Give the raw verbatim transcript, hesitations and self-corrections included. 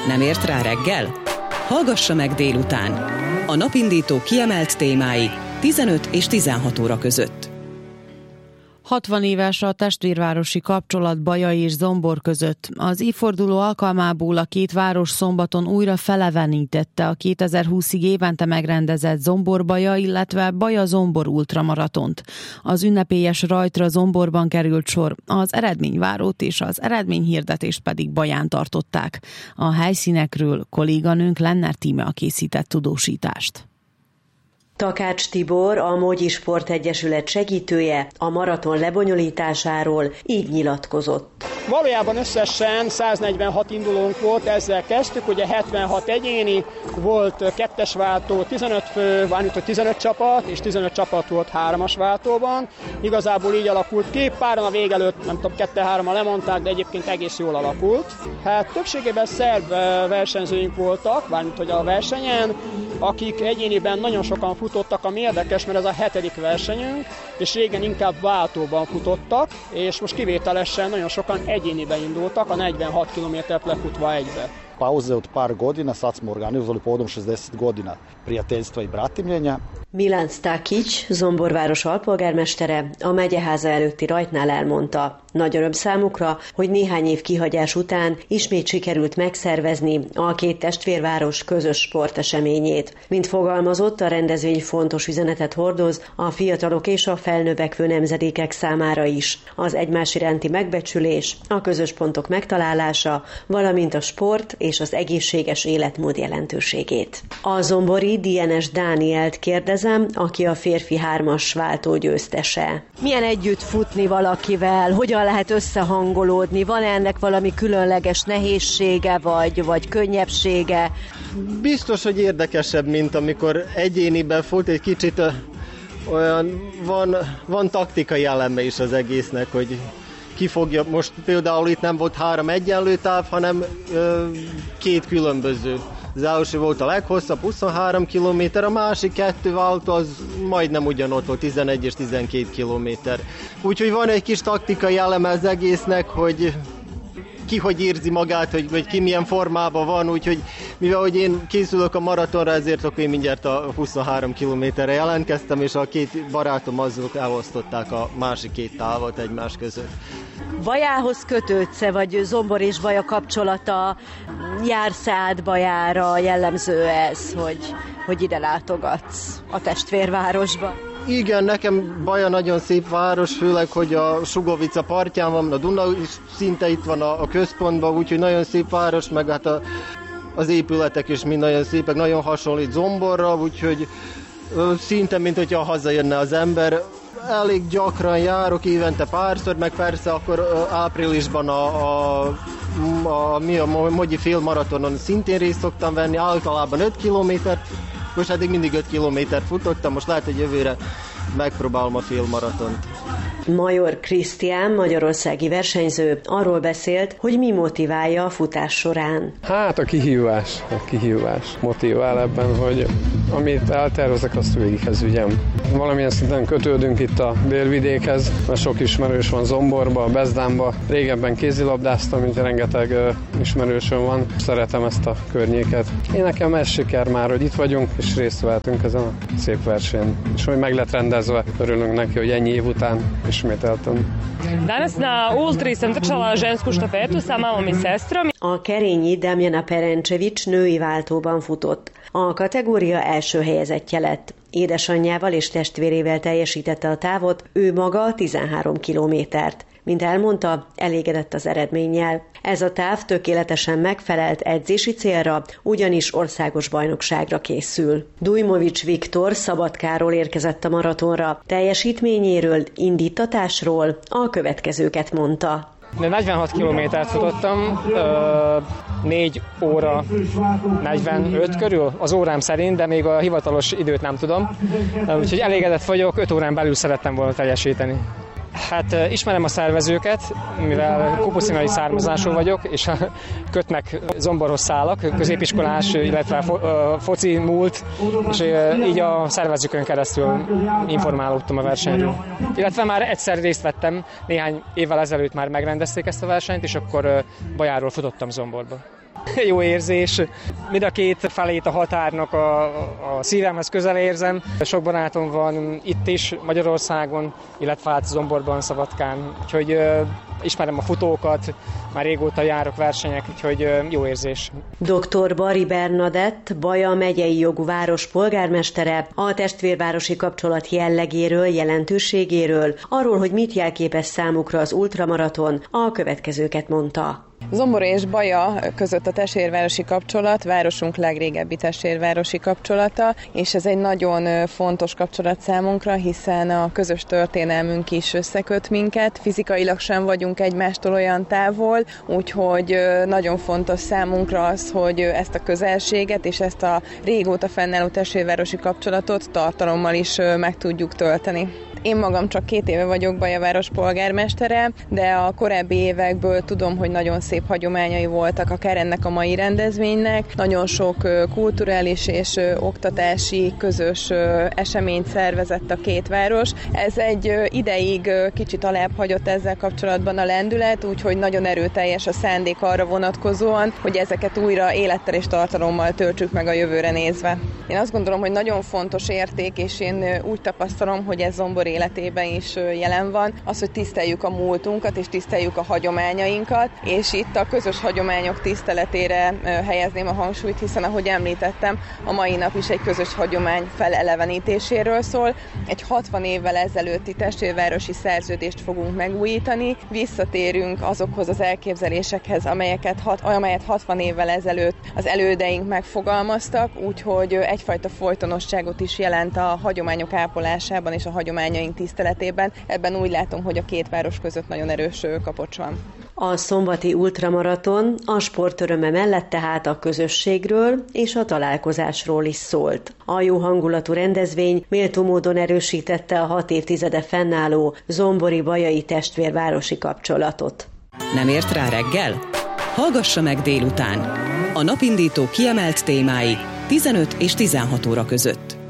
Nem ért rá reggel? Hallgassa meg délután. A napindító kiemelt témái tizenöt és tizenhat óra között. hatvan éves a testvérvárosi kapcsolat Bajai és Zombor között. Az évforduló alkalmából a két város szombaton újra felevenítette a kétezer-húszig évente megrendezett Zombor-Baja, illetve Baja-Zombor ultramaratont. Az ünnepélyes rajtra Zomborban került sor, az eredményvárót és az eredményhirdetést pedig Baján tartották. A helyszínekről kolléganőnk Lenner Tíme készített tudósítást. Takács Tibor, a Mogyi Sportegyesület segítője a maraton lebonyolításáról így nyilatkozott. Valójában összesen száznegyvenhat indulónk volt, ezzel kezdtük, ugye hetvenhat egyéni, volt kettes váltó, tizenöt fő, várjuk, hogy tizenöt csapat, és tizenöt csapat volt háromas váltóban. Igazából így alakult ki, páran a vég előtt, nem tudom, kettő-hárommal lemondták, de egyébként egész jól alakult. Hát többségében szerb versenyzőink voltak, várjuk, hogy a versenyen, akik egyéniben nagyon sokan futottak, ami érdekes, mert ez a hetedik versenyünk, és régen inkább váltóban futottak, és most kivételesen nagyon sokan egyéniben indultak, a negyvenhat kilométert lefutva egybe. Pauze od par godina, sad smo organizovali povodom šezdeset godina prijateljstva i bratimljenja. Milan Stakic, Zomborváros alpolgármestere, a megyeháza előtti rajtnál elmondta. Nagy öröm számukra, hogy néhány év kihagyás után ismét sikerült megszervezni a két testvérváros közös sporteseményét. Mint fogalmazott, a rendezvény fontos üzenetet hordoz a fiatalok és a felnövekvő nemzedékek számára is. Az egymás iránti megbecsülés, a közös pontok megtalálása, valamint a sport és az egészséges életmód jelentőségét. A zombori dé en es Dánielt kérdezem, aki a férfi hármas váltó győztese. Milyen együtt futni valakivel? Hogyan lehet összehangolódni? Van ennek valami különleges nehézsége, vagy, vagy könnyebbsége? Biztos, hogy érdekesebb, mint amikor egyéniben fut, egy kicsit olyan, van, van taktikai eleme is az egésznek, hogy ki fogja, most például itt nem volt három egyenlő táv, hanem ö, két különböző. Az első volt a leghosszabb, huszonhárom kilométer, a másik kettő váltó az majdnem ugyanott volt, tizenegy és tizenkét kilométer. Úgyhogy van egy kis taktikai eleme az egésznek, hogy ki hogy érzi magát, hogy, hogy ki milyen formában van, úgyhogy mivel hogy én készülök a maratonra, ezért akkor én mindjárt a huszonhárom kilométerre jelentkeztem, és a két barátom azok elosztották a másik két távot egymás között. Bajához kötődsz-e, vagy Zombor és Baja kapcsolata, jársz át Bajára, jellemző ez, hogy, hogy ide látogatsz a testvérvárosba? Igen, nekem Baja nagyon szép város, főleg, hogy a Sugovica partján van, a Duna is szinte itt van a, a központban, úgyhogy nagyon szép város, meg hát a, az épületek is mind nagyon szépek, nagyon hasonlít Zomborra, úgyhogy ö, szinte, mint hogyha hazajönne az ember. Elég gyakran járok, évente párszor, meg persze akkor ö, áprilisban a, a, a, mi a Mogyi félmaratonon szintén részt szoktam venni, általában öt kilométert. Most eddig mindig öt kilométer futottam, most lehet, hogy jövőre megpróbálom a félmaratont. Major Krisztián, magyarországi versenyző arról beszélt, hogy mi motiválja a futás során. Hát a kihívás, a kihívás motivál ebben, hogy amit eltervezek, azt végighez vigyem. Valamilyen szinten kötődünk itt a délvidékhez, mert sok ismerős van Zomborba, Bezdánba. Régebben kézilabdáztam, így rengeteg uh, ismerősöm van. Szeretem ezt a környéket. Én nekem ez siker már, hogy itt vagyunk, és részt vehetünk ezen a szép versenyen. És hogy meg lett rendezve, örülünk neki, hogy ennyi év után ismételtem. Danas na ultri sam trčala žensku štafetu sa mamom i sestrom. A kerényi Damjana Perencevics női váltóban futott. A kategória első helyezettje lett. Édesanyjával és testvérével teljesítette a távot, ő maga tizenhárom kilométert. Mint elmondta, elégedett az eredménnyel. Ez a táv tökéletesen megfelelt edzési célra, ugyanis országos bajnokságra készül. Dujmovics Viktor Szabadkáról érkezett a maratonra. Teljesítményéről, indítatásról a következőket mondta. De negyvenhat kilométert futottam, négy óra negyvenöt körül, az órám szerint, de még a hivatalos időt nem tudom. Úgyhogy elégedett vagyok, öt órán belül szerettem volna teljesíteni. Hát ismerem a szervezőket, mivel kopuszinai származású vagyok, és kötnek Zomborhoz szálak, középiskolás, illetve fo- foci múlt, és így a szervezőkön keresztül informálódtam a versenyről. Illetve már egyszer részt vettem, néhány évvel ezelőtt már megrendezték ezt a versenyt, és akkor Bajáról futottam Zomborba. Jó érzés. Mind a két felét a határnak a, a szívemhez közel érzem. Sok barátom van itt is, Magyarországon, illetve hát Zomborban, Szabadkán. Úgyhogy ö, ismerem a futókat, már régóta járok versenyek, úgyhogy ö, jó érzés. doktor Bari Bernadett, Baja megyei jogú város polgármestere a testvérvárosi kapcsolat jellegéről, jelentőségéről, arról, hogy mit jelképez számukra az ultramaraton, a következőket mondta. Zombor és Baja között a testvérvárosi kapcsolat, városunk legrégebbi testvérvárosi kapcsolata, és ez egy nagyon fontos kapcsolat számunkra, hiszen a közös történelmünk is összeköt minket, fizikailag sem vagyunk egymástól olyan távol, úgyhogy nagyon fontos számunkra az, hogy ezt a közelséget és ezt a régóta fennálló testvérvárosi kapcsolatot tartalommal is meg tudjuk tölteni. Én magam csak két éve vagyok Baja város polgármestere, de a korábbi évekből tudom, hogy nagyon szép hagyományai voltak akár ennek a mai rendezvénynek. Nagyon sok kulturális és oktatási közös eseményt szervezett a két város. Ez egy ideig kicsit alább hagyott ezzel kapcsolatban a lendület, úgyhogy nagyon erőteljes a szándék arra vonatkozóan, hogy ezeket újra élettel és tartalommal töltsük meg a jövőre nézve. Én azt gondolom, hogy nagyon fontos érték, és én úgy tapasztalom, hogy ez Zombor életében is jelen van, az, hogy tiszteljük a múltunkat és tiszteljük a hagyományainkat, és itt a közös hagyományok tiszteletére helyezném a hangsúlyt, hiszen ahogy említettem, a mai nap is egy közös hagyomány felelevenítéséről szól. Egy hatvan évvel ezelőtti testvérvárosi szerződést fogunk megújítani, visszatérünk azokhoz az elképzelésekhez, amelyeket hat, amelyet hatvan évvel ezelőtt az elődeink megfogalmaztak, úgyhogy egyfajta folytonosságot is jelent a hagyományok ápolásában és a hagyományaink tiszteletében. Ebben úgy látom, hogy a két város között nagyon erős kapocs van. A szombati ultramaraton a sportöröme mellett tehát a közösségről és a találkozásról is szólt. A jó hangulatú rendezvény méltó módon erősítette a hat évtizede fennálló zombori-bajai testvérvárosi kapcsolatot. Nem ért rá reggel? Hallgassa meg délután. A napindító kiemelt témái tizenöt és tizenhat óra között.